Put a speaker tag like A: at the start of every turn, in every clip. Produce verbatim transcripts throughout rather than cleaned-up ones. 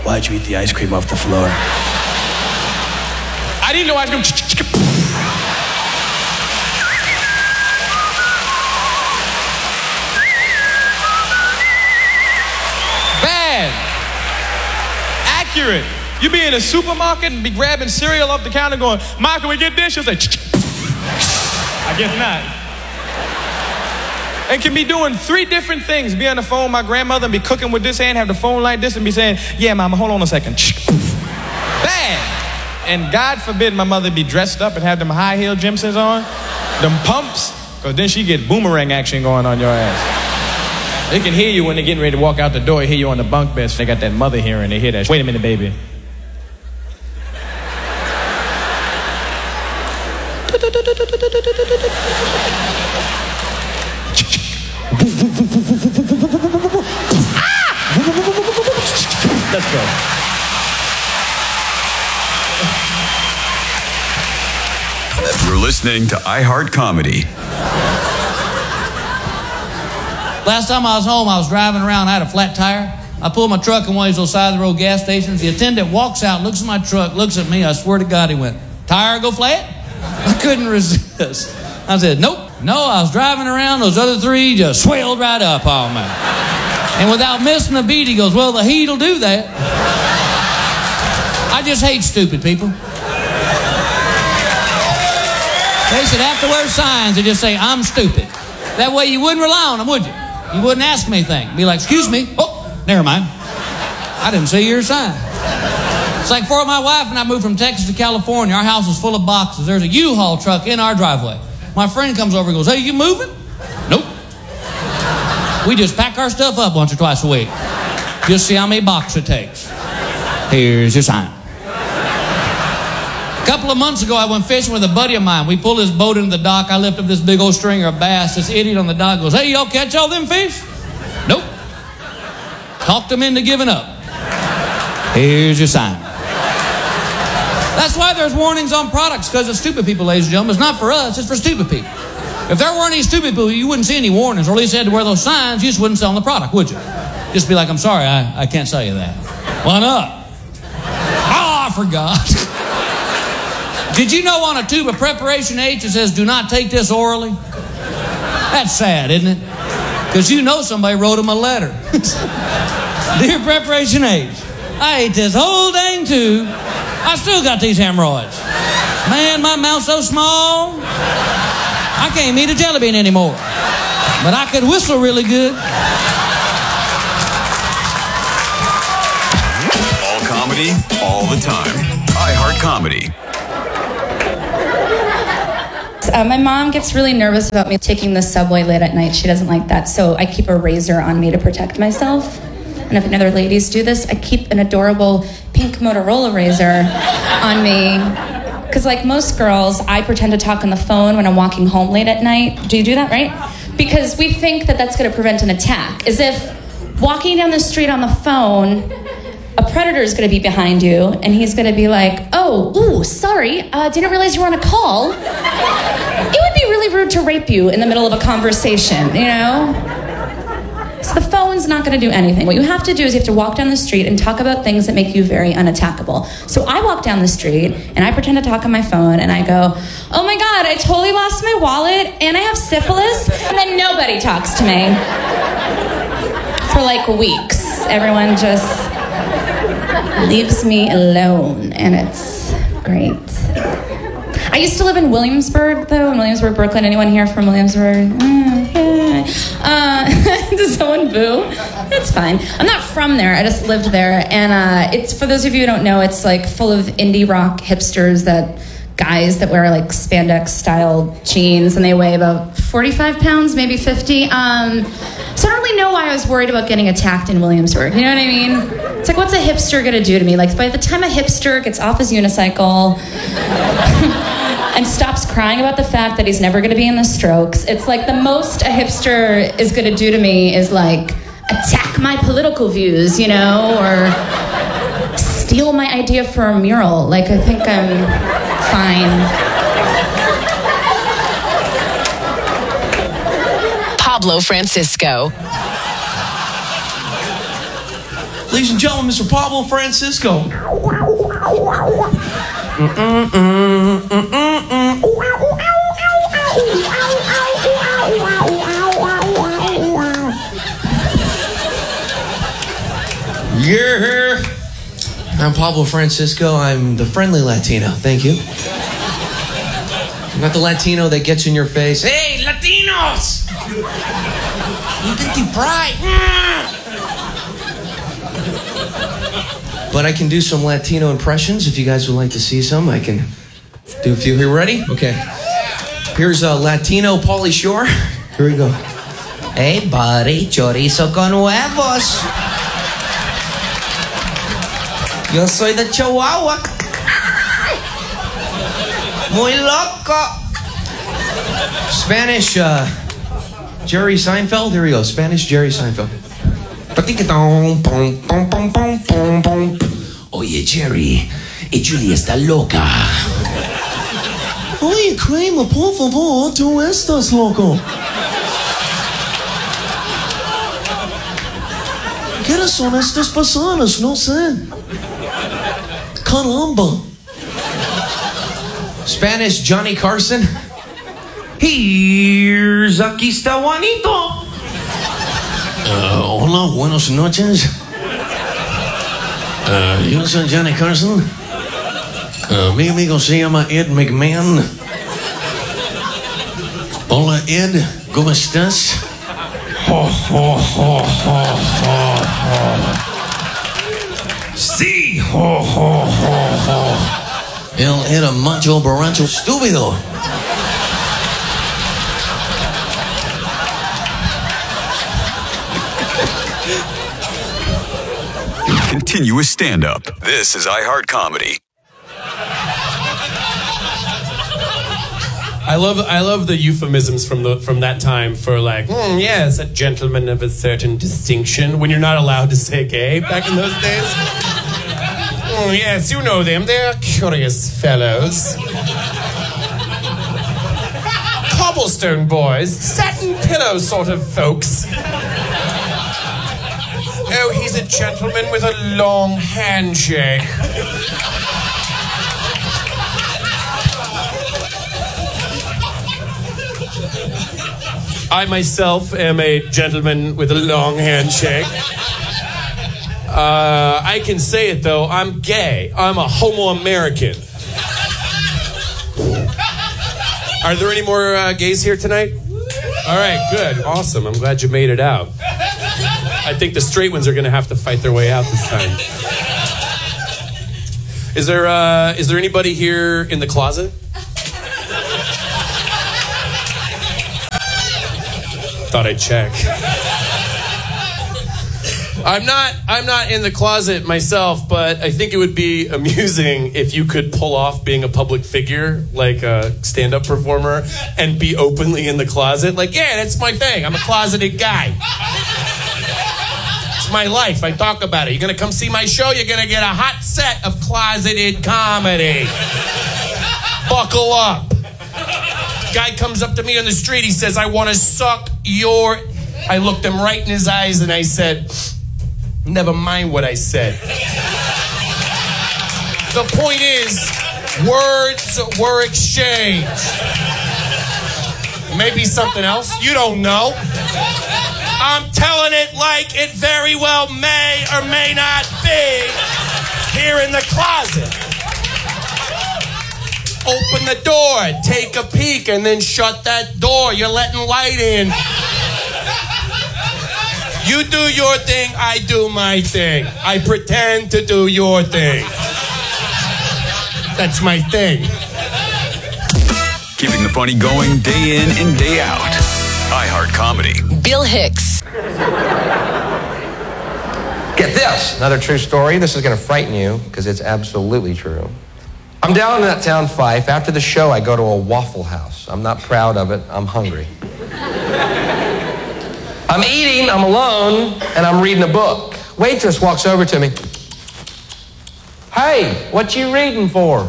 A: Why'd you eat the ice cream off the floor? I didn't know ice cream. Bad. Accurate. You be in a supermarket and be grabbing cereal off the counter going, Ma, can we get this? She'll say, I guess not. And can be doing three different things. Be on the phone with my grandmother and be cooking with this hand, have the phone like this and be saying, yeah, Mama, hold on a second. Bad. And God forbid my mother be dressed up and have them high-heel Jimsons on, them pumps, because then she get boomerang action going on your ass. They can hear you when they're getting ready to walk out the door, hear you on the bunk bed. They got that mother hearing, they hear that. Wait a minute, baby. Let's go.
B: You're listening to iHeart Comedy.
C: Last time I was home, I was driving around. I had a flat tire. I pulled my truck in one of those side of the road gas stations. The attendant walks out, looks at my truck, looks at me. I swear to God, he went, "Tire go flat?" I couldn't resist. I said, "Nope." No, I was driving around. Those other three just swelled right up on me. And without missing a beat, he goes, "Well, the heat'll do that." I just hate stupid people. They should have to wear signs that just say, "I'm stupid." That way you wouldn't rely on them, would you? You wouldn't ask them anything. Be like, "Excuse me." "Oh, never mind. I didn't see your sign." It's like before my wife and I moved from Texas to California, our house was full of boxes. There's a U-Haul truck in our driveway. My friend comes over and goes, "Hey, you moving?" "Nope. We just pack our stuff up once or twice a week. Just see how many boxes it takes. Here's your sign." A couple of months ago, I went fishing with a buddy of mine. We pulled his boat into the dock. I lift up this big old stringer of bass. This idiot on the dock goes, "Hey, y'all catch all them fish?" "Nope." Talked him into giving up. Here's your sign. That's why there's warnings on products, because it's stupid people, ladies and gentlemen. It's not for us, it's for stupid people. If there weren't any stupid people, you wouldn't see any warnings, or at least you had to wear those signs, you just wouldn't sell the product, would you? Just be like, "I'm sorry, I, I can't sell you that." "Why not?" "Oh, I forgot." Did you know on a tube of Preparation H it says, "Do not take this orally"? That's sad, isn't it? Because you know somebody wrote them a letter. "Dear Preparation H, I ate this whole dang tube. I still got these hemorrhoids. Man, my mouth's so small, I can't eat a jelly bean anymore. But I could whistle really good."
B: All comedy, all the time. iHeart Comedy.
D: Uh, my mom gets really nervous about me taking the subway late at night. She doesn't like that, so I keep a razor on me to protect myself. And if other ladies do this, I keep an adorable pink Motorola razor on me. Because like most girls, I pretend to talk on the phone when I'm walking home late at night. Do you do that, right? Because we think that that's going to prevent an attack. As if walking down the street on the phone, a predator is going to be behind you, and he's going to be like, "Oh, ooh, sorry, uh, didn't realize you were on a call." It would be really rude to rape you in the middle of a conversation, you know? So the phone's not going to do anything. What you have to do is you have to walk down the street and talk about things that make you very unattackable. So I walk down the street, and I pretend to talk on my phone, and I go, "Oh my God, I totally lost my wallet, and I have syphilis," and then nobody talks to me. For like weeks. Everyone just leaves me alone, and it's great. I used to live in Williamsburg, though, in Williamsburg, Brooklyn. Anyone here from Williamsburg? Mm, yeah. uh, does someone boo? It's fine. I'm not from there. I just lived there. And uh, it's, for those of you who don't know, it's like full of indie rock hipsters, that guys that wear like spandex-style jeans, and they weigh about forty-five pounds, maybe fifty. Um, so I don't really know why I was worried about getting attacked in Williamsburg. You know what I mean? It's like, what's a hipster gonna do to me? Like, by the time a hipster gets off his unicycle and stops crying about the fact that he's never gonna be in the Strokes, it's like the most a hipster is gonna do to me is like attack my political views, you know, or steal my idea for a mural. Like, I think I'm fine.
E: Pablo Francisco. Ladies and gentlemen, Mister Pablo Francisco. Yeah. I'm Pablo Francisco. I'm the friendly Latino. Thank you. I'm not the Latino that gets in your face. Hey, Latinos! You pinky pride. But I can do some Latino impressions if you guys would like to see some. I can do a few here. Ready? Okay. Here's a Latino Pauly Shore. Here we go. Hey, buddy, chorizo con huevos. Yo soy de Chihuahua. Muy loco. Spanish, uh, Jerry Seinfeld. Here we go. Spanish Jerry Seinfeld. Oye, Jerry, y Julia está loca. Oye, Kramer, por favor, tú estás loco. ¿Quiénes son estas personas? No sé. Caramba. Spanish Johnny Carson. Here's aquí está Juanito. Uh, hola, buenas noches. Uh, yo soy Johnny Carson. Uh, mi amigo se llama Ed McMahon. Hola, Ed. ¿Cómo estás? Oh, oh, oh, oh, oh, oh. Sí. Oh, oh, oh, oh. Él era macho borracho estúpido.
B: Continuous stand-up. This is iHeart Comedy.
F: I love I love the euphemisms from the from that time for like, mm, yes, a gentleman of a certain distinction, when you're not allowed to say gay back in those days. Mm, yes, you know them. They're curious fellows. Cobblestone boys, satin pillow sort of folks. Oh, he's a gentleman with a long handshake. I myself am a gentleman with a long handshake. Uh, I can say it, though. I'm gay. I'm a homo-American. Are there any more uh, gays here tonight? All right, good. Awesome. I'm glad you made it out. I think the straight ones are going to have to fight their way out this time. Is there uh, is there anybody here in the closet? Thought I'd check. I'm not I'm not in the closet myself, but I think it would be amusing if you could pull off being a public figure, like a stand-up performer, and be openly in the closet. Like, yeah, that's my thing. I'm a closeted guy. It's my life. I talk about it. You're going to come see my show, you're going to get a hot set of closeted comedy. Buckle up. Guy comes up to me on the street. He says, I want to suck your... I looked him right in his eyes and I said, never mind what I said. The point is, words were exchanged. Maybe something else. You don't know. I'm telling it like it very well may or may not be here in the closet. Open the door, take a peek, and then shut that door. You're letting light in. You do your thing, I do my thing. I pretend to do your thing. That's my thing.
B: Keeping the funny going day in and day out. iHeart Comedy.
G: Bill Hicks.
H: Get this, another true story. This is going to frighten you because it's absolutely true. I'm down in that town, Fife. After the show, I go to a Waffle House. I'm not proud of it. I'm hungry. I'm eating, I'm alone, and I'm reading a book. Waitress walks over to me. Hey, what you reading for?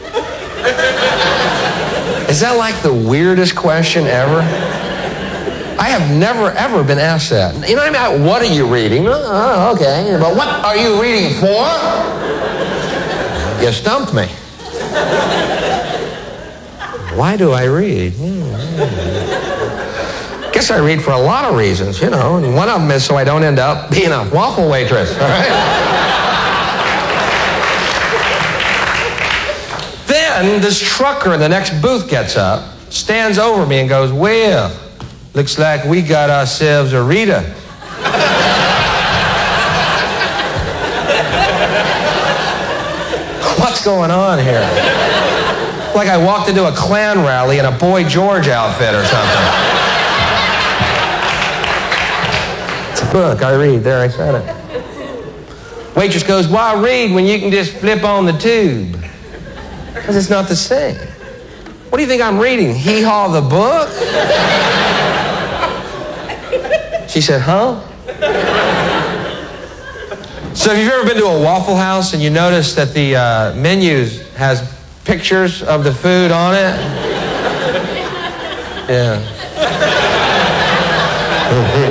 H: Is that like the weirdest question ever? I have never, ever been asked that. You know what I mean? What are you reading? Oh, okay. But what are you reading for? You stumped me. Why do I read? Hmm. Guess I read for a lot of reasons, you know. And one of them is so I don't end up being a waffle waitress, all right? Then this trucker in the next booth gets up, stands over me and goes, well, looks like we got ourselves a Rita. What's going on here? Like I walked into a Klan rally in a Boy George outfit or something. It's a book I read. There, I said it. Waitress goes, why read when you can just flip on the tube? Because it's not the same. What do you think I'm reading? Hee Haw the book? She said, huh? So have you ever been to a Waffle House and you notice that the uh, menu has pictures of the food on it? Yeah.